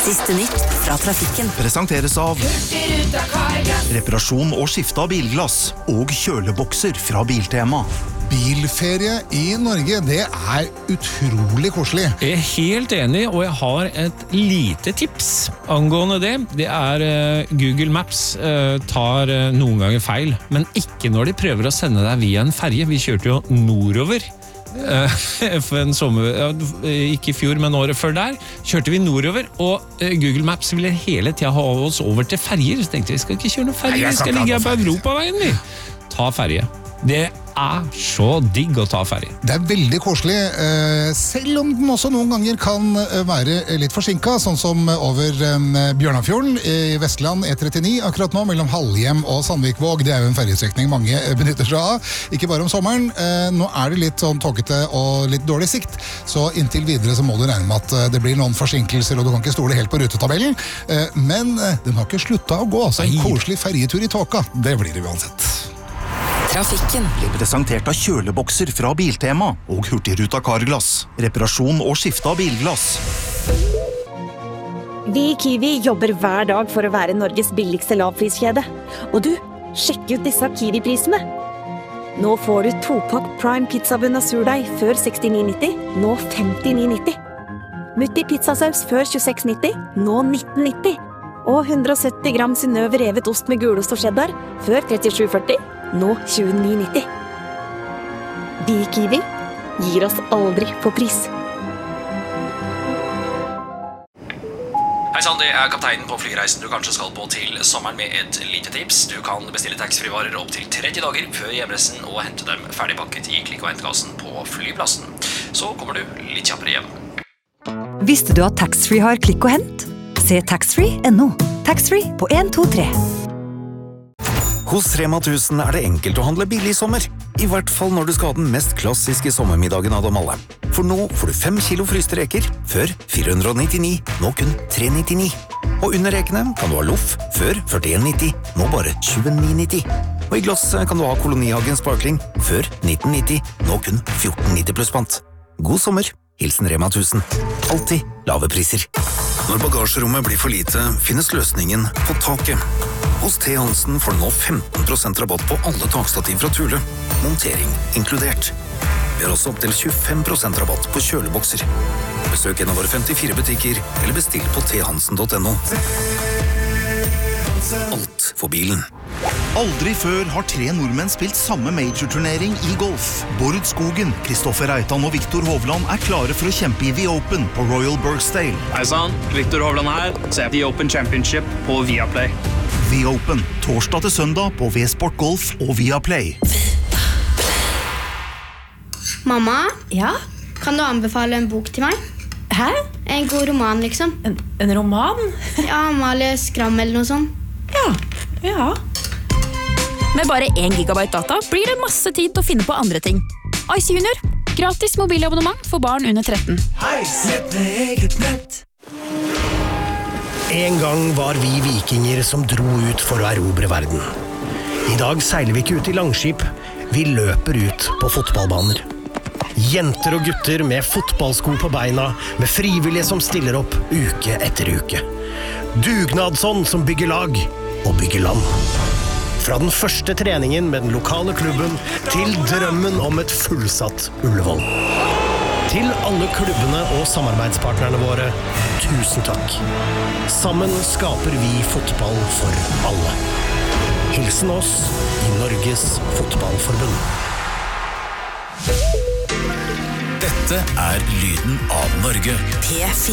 Siste nytt fra trafikken. Presenteres av reparasjon og skifte av bilglass og kjølebokser fra Biltema. Bilferie i Norge, det utrolig koselig. Jeg helt enig, og jeg har et lite tips angående det. Det Google Maps tar noen ganger feil, men ikke når de prøver å sende deg via en ferje. Vi kjørte jo nordover for en sommer, ikke i fjor, men året før der, kjørte vi nordover, og Google Maps ville hele tiden ha oss over til ferjer. Så tenkte vi skal ikke kjøre noen ferjer, vi skal ligge på Europaveien, vi. Ta ferje. Det så digg å ta ferje. Det veldig koselig, selv om den også noen ganger kan være litt forsinket, sånn som over Bjørnafjorden i Vestland E39 akkurat nå, mellom Halhjem og Sandvikvåg. Det jo en ferjestrekning mange benytter seg av, ikke bare om sommeren. Nå det litt sånn tåkete og litt dårlig sikt, så inntil videre så må du regne med at det blir noen forsinkelser, og du kan ikke stole helt på rutetabellen. Men den har ikke sluttet å gå, så en koselig ferjetur i tåka, det blir det uansett. Trafikken Blir presentert av kjølebokser fra Biltema og Hurtigruta Carglass. Reparasjon og skifte av bilglass. Vi i Kiwi jobber hver dag for å være Norges billigste lavpriskjede. Og du, sjekk ut disse Kiwi-prisene. Nå får du 2-pakk Prime pizzabunn og surdeig før 69,90, nå 59,90. Mutti pizzasaus før 26,90, nå 19,90. Og 170 gram Synnøve revet ost med gulost og cheddar før 37,40, nå 29,90. Vi i Kiwi gir oss aldri på pris. Hei sann, det kapteinen på flyreisen du kanskje skal på til sommeren med et lite tips. Du kan bestille taxfree-varer opp til 30 dager før hjemreisen og hente dem ferdigpakket i klikk- og hentkassen på flyplassen. Så kommer du litt kjappere hjem. Visste du at taxfree har klikk og hent? Se taxfree.no. Taxfree på 1, 2, 3. Hos Rema 1000 det enkelt å handle billig i sommer. I hvert fall når du skal ha den mest klassiske sommermiddagen av dem alle. For nå får du 5 kilo fryste reker, før 499, nå kun 399. Og under rekene kan du ha loff, før 41,90, nå bare 29,90. Og i glass kan du ha Kolonihagen Sparkling, før 1990, nå kun 14,90 pluss pant. God sommer, hilsen Rema 1000. Alltid lave priser. Når bagasjerommet blir for lite, finnes løsningen på taket. Hos T. Hansen får du nå 15% rabatt på alle takstativ fra Thule. Montering inkludert. Vi har også opp til 25% rabatt på kjølebokser. Besøk en av våre 54 butikker, eller bestill på thansen.no. Alt for bilen. Aldri før har 3 nordmenn spilt samme major-turnering i golf. Bård Skogen, Kristoffer Reitan og Viktor Hovland klare for å kjempe i The Open på Royal Birkdale. Hei sann, Viktor Hovland her. Se The Open Championship på Viaplay. The Open, torsdag til søndag på V-Sport Golf og Viaplay. Mamma? Ja? Kan du anbefale en bok til meg? Hæ? En god roman, liksom. En roman? Ja, Amalie Skram eller noe sånt. Ja. Med bare 1 gigabyte data blir det masse tid til å finne på andre ting. Ice Junior, gratis mobilabonnement for barn under 13. Hei, sett med eget nett. En gang var vi vikinger som dro ut for å erobre verden. I dag seiler vi ikke ut i langskip, vi løper ut på fotballbaner. Jenter og gutter med fotballsko på beina, med frivillige som stiller opp uke etter uke. Dugnadsånd som bygger lag og bygger land. Fra den første treningen med den lokale klubben til drømmen om et fullsatt Ullevål. Til alle klubbene og samarbeidspartnerne våre, tusen takk. Sammen skaper vi fotball for alle. Hilsen oss i Norges Fotballforbund. Dette lyden av Norge. P4